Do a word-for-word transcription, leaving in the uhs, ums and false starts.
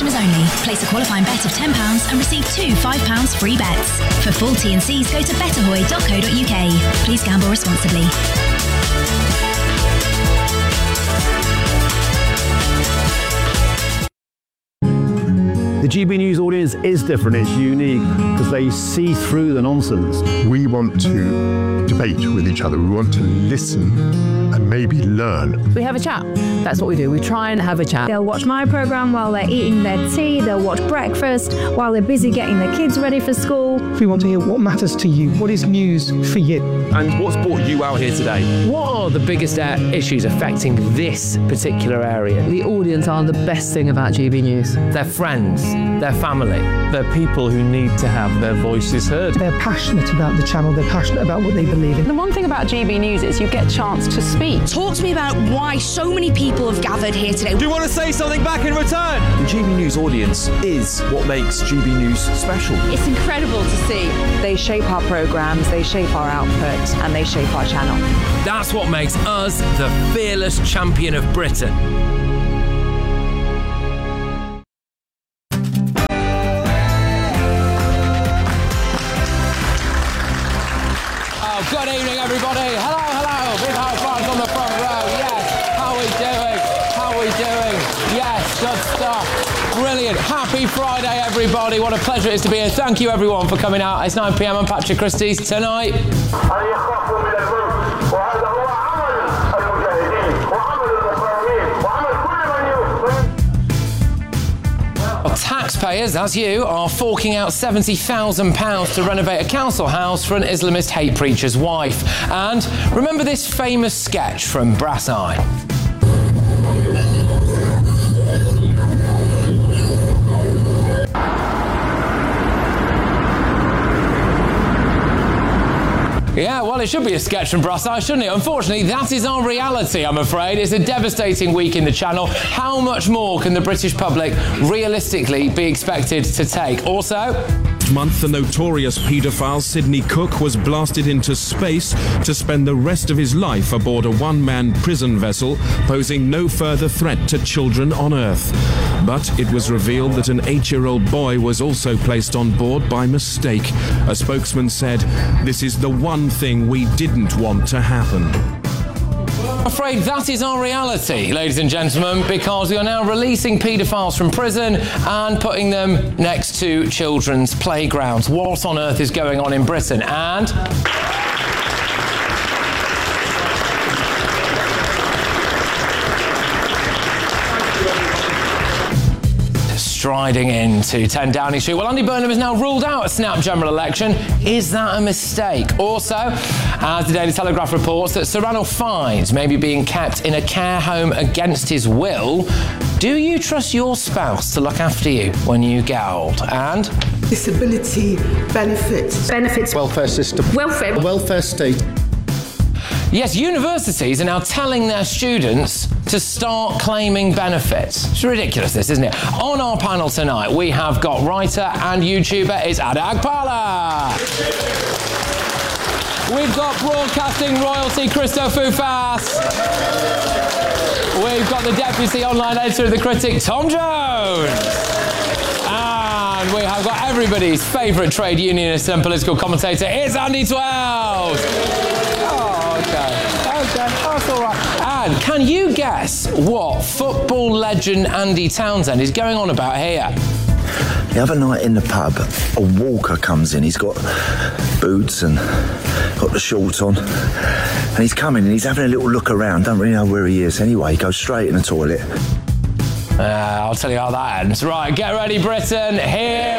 customers only. Place a qualifying bet of ten pounds and receive two five pounds free bets. For full T and Cs, go to betterhoy dot co dot uk. Please gamble responsibly. The G B News audience is different, it's unique, because they see through the nonsense. We want to debate with each other, we want to listen and maybe learn. We have a chat, that's what we do, we try and have a chat. They'll watch my programme while they're eating their tea, they'll watch breakfast while they're busy getting their kids ready for school. We want to hear what matters to you, what is news for you. And what's brought you out here today? What are the biggest uh, issues affecting this particular area? The audience are the best thing about G B News. Their friends, their family. They're people who need to have their voices heard. They're passionate about the channel, they're passionate about what they believe in. The one thing about G B News is you get a chance to speak. Talk to me about why so many people have gathered here today. Do you want to say something back in return? The G B News audience is what makes G B News special. It's incredible to see. They shape our programmes, they shape our output, and they shape our channel. That's what makes us the fearless champion of Britain. Good evening, everybody. Hello, hello. Big high fives on the front row. Yes. How are we doing? How are we doing? Yes, good stuff. Brilliant. Happy Friday, everybody. What a pleasure it is to be here. Thank you, everyone, for coming out. It's nine p m. I'm Patrick Christie's tonight. Taxpayers, that's you, are forking out seventy thousand pounds to renovate a council house for an Islamist hate preacher's wife. And remember this famous sketch from Brass Eye? Yeah, well, it should be a sketch from Brass Eye, shouldn't it? Unfortunately, that is our reality, I'm afraid. It's a devastating week in the channel. How much more can the British public realistically be expected to take? Also, Last month, the notorious paedophile Sidney Cook was blasted into space to spend the rest of his life aboard a one-man prison vessel, posing no further threat to children on Earth. But it was revealed that an eight-year-old boy was also placed on board by mistake. A spokesman said, "This is the one thing we didn't want to happen." I'm afraid that is our reality, ladies and gentlemen, because we are now releasing paedophiles from prison and putting them next to children's playgrounds. What on earth is going on in Britain? And striding into ten Downing Street. Well, Andy Burnham has now ruled out a snap general election. Is that a mistake? Also, as the Daily Telegraph reports, that Sir Ranulph Fiennes may be being kept in a care home against his will. Do you trust your spouse to look after you when you get old? And disability benefits. Benefits. Welfare system. Welfare. Welfare state. Yes, universities are now telling their students to start claiming benefits. It's ridiculous, this, isn't it? On our panel tonight, we have got writer and YouTuber, it's Ada Agpala. We've got broadcasting royalty, Christo Fufas. We've got the deputy online editor of The Critic, Tom Jones. And we have got everybody's favourite trade unionist and political commentator, it's Andy Twelve. Oh, okay. Okay, that's all right. And can you guess what football legend Andy Townsend is going on about here? The other night in the pub, a walker comes in. He's got boots and got the shorts on. And he's coming and he's having a little look around. Don't really know where he is. Anyway, he goes straight in the toilet. Uh, I'll tell you how that ends. Right, get ready, Britain. Here